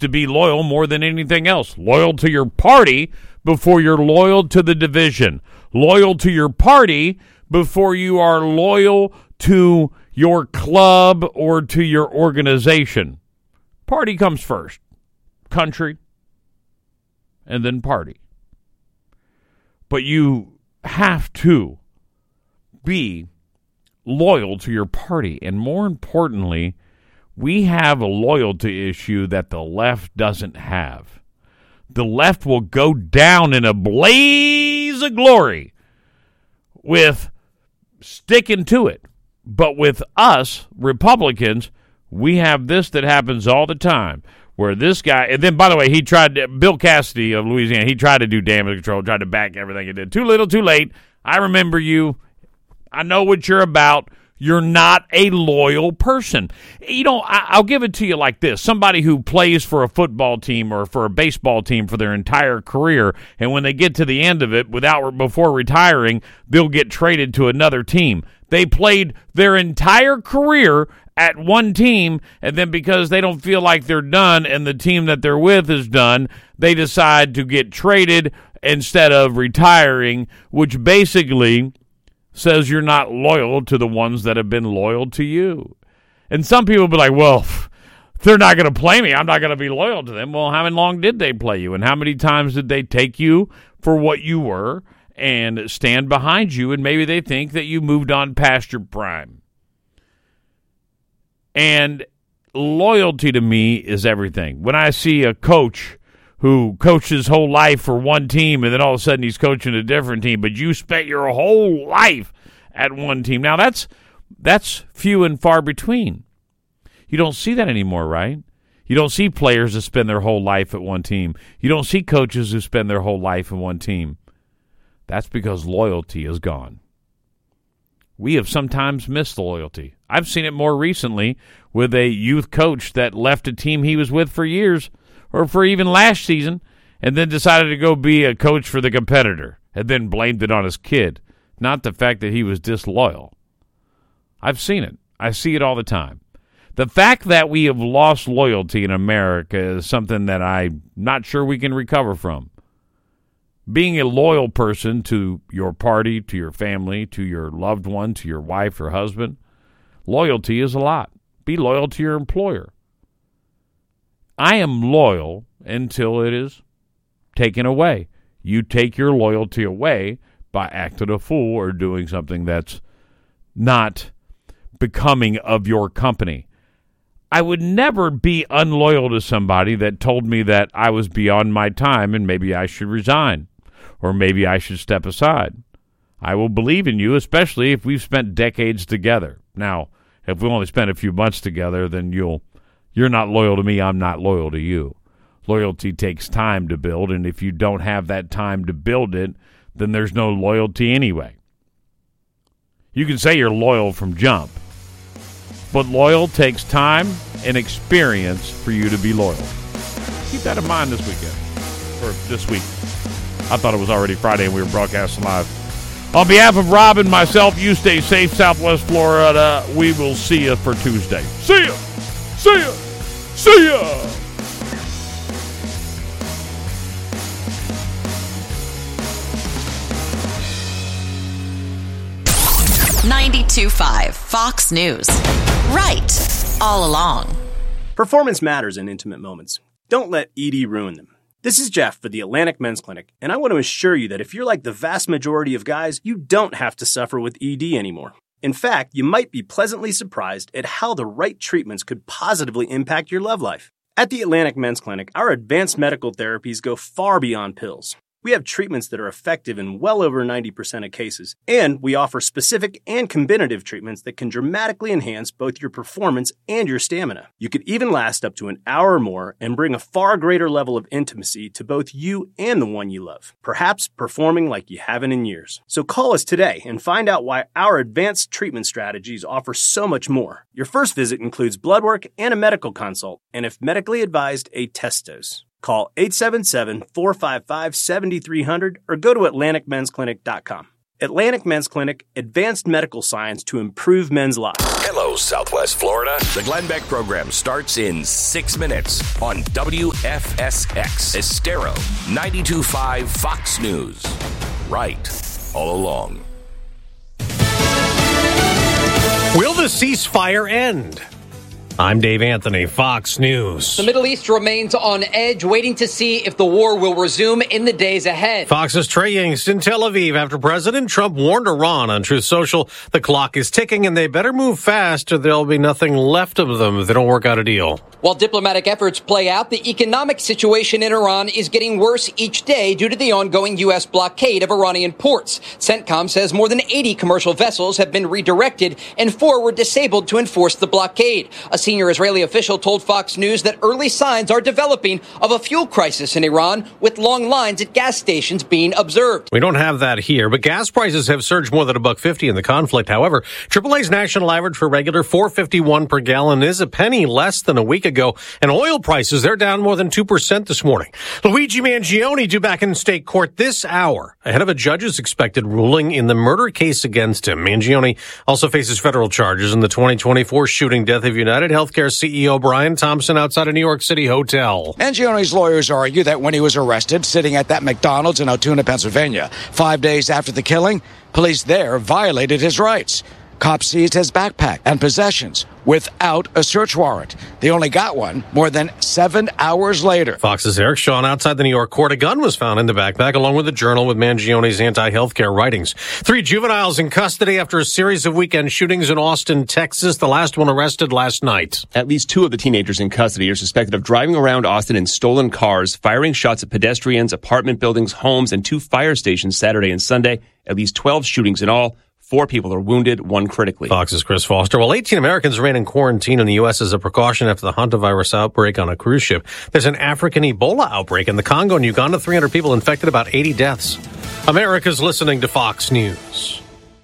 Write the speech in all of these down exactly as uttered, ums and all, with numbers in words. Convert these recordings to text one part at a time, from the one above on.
to be loyal more than anything else. Loyal to your party before you're loyal to the division. Loyal to your party before you are loyal to your club or to your organization. Party comes first. Country, and then party. But you have to be loyal to your party. And more importantly, we have a loyalty issue that the left doesn't have. The left will go down in a blaze of glory with sticking to it. But with us, Republicans, we have this that happens all the time, where this guy, and then, by the way, he tried to, Bill Cassidy of Louisiana, he tried to do damage control, tried to back everything he did. Too little, too late. I remember you. I know what you're about. You're not a loyal person. You know, I, I'll give it to you like this. Somebody who plays for a football team or for a baseball team for their entire career, and when they get to the end of it, without before retiring, they'll get traded to another team. They played their entire career at one team, and then because they don't feel like they're done and the team that they're with is done, they decide to get traded instead of retiring, which basically says you're not loyal to the ones that have been loyal to you. And some people will be like, well, they're not going to play me. I'm not going to be loyal to them. Well, how long did they play you? And how many times did they take you for what you were and stand behind you? And maybe they think that you moved on past your prime. And loyalty to me is everything. When I see a coach who coached his whole life for one team and then all of a sudden he's coaching a different team, but you spent your whole life at one team. Now, that's that's few and far between. You don't see that anymore, right? You don't see players that spend their whole life at one team. You don't see coaches who spend their whole life in one team. That's because loyalty is gone. We have sometimes missed loyalty. I've seen it more recently with a youth coach that left a team he was with for years, or for even last season, and then decided to go be a coach for the competitor, and then blamed it on his kid, not the fact that he was disloyal. I've seen it. I see it all the time. The fact that we have lost loyalty in America is something that I'm not sure we can recover from. Being a loyal person to your party, to your family, to your loved one, to your wife or husband, loyalty is a lot. Be loyal to your employer. I am loyal until it is taken away. You take your loyalty away by acting a fool or doing something that's not becoming of your company. I would never be unloyal to somebody that told me that I was beyond my time and maybe I should resign or maybe I should step aside. I will believe in you, especially if we've spent decades together. Now, if we only spent a few months together, then you'll you're not loyal to me, I'm not loyal to you. Loyalty takes time to build, and if you don't have that time to build it, then there's no loyalty anyway. You can say you're loyal from jump, but loyal takes time and experience for you to be loyal. Keep that in mind this weekend, or this week. I thought it was already Friday and we were broadcasting live. On behalf of Rob and myself, you stay safe, Southwest Florida. We will see you for Tuesday. See ya! See ya! See ya! ninety-two point five Fox News. Right all along. Performance matters in intimate moments. Don't let E D ruin them. This is Jeff for the Atlantic Men's Clinic, and I want to assure you that if you're like the vast majority of guys, you don't have to suffer with E D anymore. In fact, you might be pleasantly surprised at how the right treatments could positively impact your love life. At the Atlantic Men's Clinic, our advanced medical therapies go far beyond pills. We have treatments that are effective in well over ninety percent of cases, and we offer specific and combinative treatments that can dramatically enhance both your performance and your stamina. You could even last up to an hour or more and bring a far greater level of intimacy to both you and the one you love, perhaps performing like you haven't in years. So call us today and find out why our advanced treatment strategies offer so much more. Your first visit includes blood work and a medical consult, and if medically advised, a test dose. Call eight seven seven, four five five, seven three zero zero or go to atlantic men's clinic dot com. Atlantic Men's Clinic, advanced medical science to improve men's lives. Hello, Southwest Florida. The Glenn Beck program starts in six minutes on W F S X Estero ninety-two point five Fox News. Right all along. Will the ceasefire end? I'm Dave Anthony, Fox News. The Middle East remains on edge, waiting to see if the war will resume in the days ahead. Fox's Trey Yingst in Tel Aviv after President Trump warned Iran on Truth Social the clock is ticking and they better move fast or there'll be nothing left of them if they don't work out a deal. While diplomatic efforts play out, the economic situation in Iran is getting worse each day due to the ongoing U S blockade of Iranian ports. CENTCOM says more than eighty commercial vessels have been redirected and four were disabled to enforce the blockade. A senior Israeli official told Fox News that early signs are developing of a fuel crisis in Iran, with long lines at gas stations being observed. We don't have that here, but gas prices have surged more than a buck fifty in the conflict. However, triple A's national average for regular four fifty-one per gallon is a penny less than a week ago. Ago, and oil prices, they're down more than two percent this morning. Luigi Mangione due back in state court this hour ahead of a judge's expected ruling in the murder case against him. Mangione also faces federal charges in the twenty twenty-four shooting death of United Healthcare C E O Brian Thompson outside a New York City hotel. Mangione's lawyers argue that when he was arrested, sitting at that McDonald's in Altoona, Pennsylvania, five days after the killing, police there violated his rights. Cops seized his backpack and possessions without a search warrant. They only got one more than seven hours later. Fox's Eric Shawn outside the New York court. A gun was found in the backpack along with a journal with Mangione's anti-healthcare writings. Three juveniles in custody after a series of weekend shootings in Austin, Texas. The last one arrested last night. At least two of the teenagers in custody are suspected of driving around Austin in stolen cars, firing shots at pedestrians, apartment buildings, homes, and two fire stations Saturday and Sunday. At least twelve shootings in all. Four people are wounded, one critically. Fox's Chris Foster. Well, eighteen Americans remain in quarantine in the U S as a precaution after the hantavirus outbreak on a cruise ship. There's an African Ebola outbreak in the Congo and Uganda. three hundred people infected, about eighty deaths. America's listening to Fox News.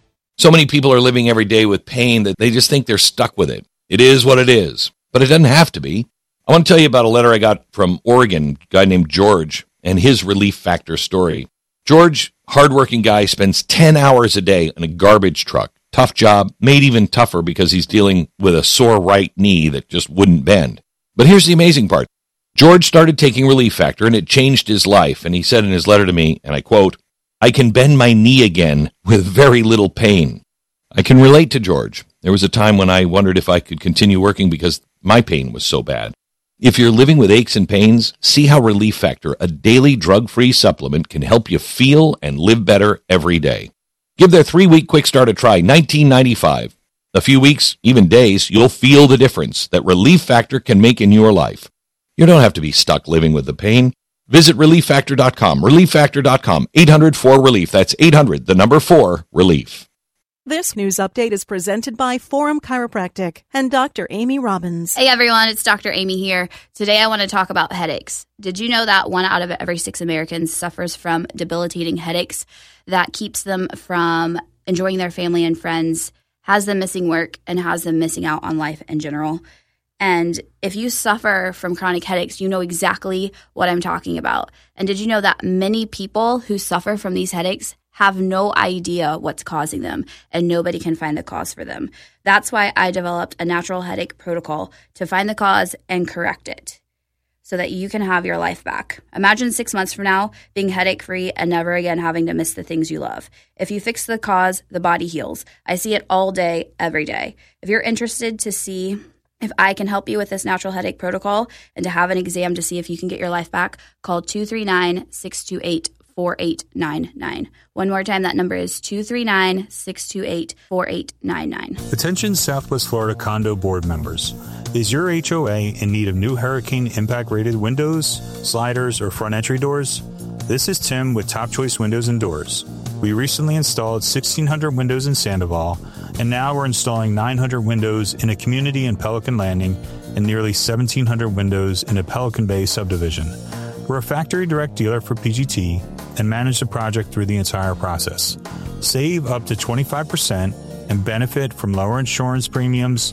So many people are living every day with pain that they just think they're stuck with it. It is what it is, but it doesn't have to be. I want to tell you about a letter I got from Oregon, a guy named George, and his Relief Factor story. George, hardworking guy, spends ten hours a day in a garbage truck. Tough job, made even tougher because he's dealing with a sore right knee that just wouldn't bend. But here's the amazing part. George started taking Relief Factor, and it changed his life. And he said in his letter to me, and I quote, "I can bend my knee again with very little pain." I can relate to George. There was a time when I wondered if I could continue working because my pain was so bad. If you're living with aches and pains, see how Relief Factor, a daily drug-free supplement, can help you feel and live better every day. Give their three-week quick start a try, nineteen ninety-five. A few weeks, even days, you'll feel the difference that Relief Factor can make in your life. You don't have to be stuck living with the pain. Visit relief factor dot com, relief factor dot com, eight hundred four relief. That's eight hundred, the number four, relief. This news update is presented by Forum Chiropractic and Doctor Amy Robbins. Hey everyone, it's Doctor Amy here. Today I want to talk about headaches. Did you know that one out of every six Americans suffers from debilitating headaches that keeps them from enjoying their family and friends, has them missing work, and has them missing out on life in general? And if you suffer from chronic headaches, you know exactly what I'm talking about. And did you know that many people who suffer from these headaches have no idea what's causing them, and nobody can find the cause for them? That's why I developed a natural headache protocol to find the cause and correct it so that you can have your life back. Imagine six months from now being headache-free and never again having to miss the things you love. If you fix the cause, the body heals. I see it all day, every day. If you're interested to see if I can help you with this natural headache protocol and to have an exam to see if you can get your life back, call two three nine, six two eight, four eight nine nine. One more time, that number is two three nine, six two eight, four eight nine nine. Attention Southwest Florida Condo Board members. Is your H O A in need of new hurricane impact rated windows, sliders, or front entry doors? This is Tim with Top Choice Windows and Doors. We recently installed sixteen hundred windows in Sandoval, and now we're installing nine hundred windows in a community in Pelican Landing and nearly seventeen hundred windows in a Pelican Bay subdivision. We're a factory direct dealer for P G T and manage the project through the entire process. Save up to twenty-five percent and benefit from lower insurance premiums,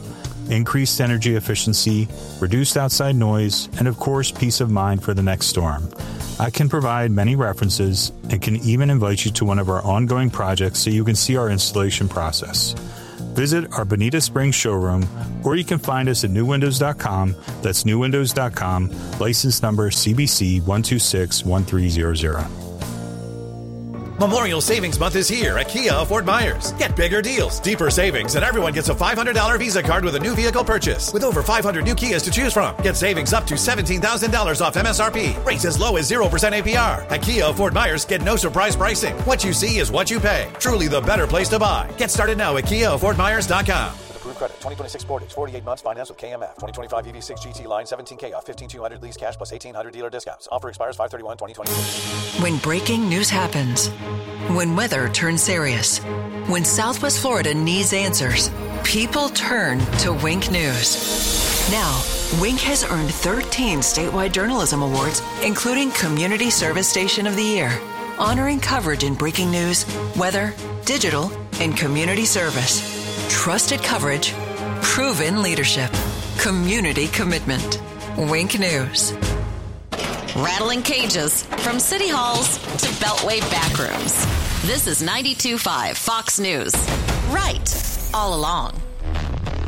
increased energy efficiency, reduced outside noise, and of course, peace of mind for the next storm. I can provide many references and can even invite you to one of our ongoing projects so you can see our installation process. Visit our Bonita Springs showroom, or you can find us at new windows dot com. That's new windows dot com, license number C B C one two six one three zero zero. Memorial Savings Month is here at Kia of Fort Myers. Get bigger deals, deeper savings, and everyone gets a five hundred dollars Visa card with a new vehicle purchase. With over five hundred new Kias to choose from, get savings up to seventeen thousand dollars off M S R P. Rates as low as zero percent A P R. At Kia of Fort Myers, get no surprise pricing. What you see is what you pay. Truly the better place to buy. Get started now at kia of fort myers dot com. Approved credit. twenty twenty-six Sportage. forty-eight months finance with K M F. twenty twenty-five E V six G T line seventeen K off. fifteen thousand two hundred lease cash plus eighteen hundred dealer discounts. Offer expires five thirty-one twenty twenty-six. When breaking news happens, when weather turns serious, when Southwest Florida needs answers, people turn to Wink News. Now, Wink has earned thirteen statewide journalism awards, including Community Service Station of the Year, honoring coverage in breaking news, weather, digital, and community service. Trusted coverage, proven leadership, community commitment. Wink News. Rattling cages from city halls to Beltway backrooms. This is ninety-two point five Fox News. Right all along.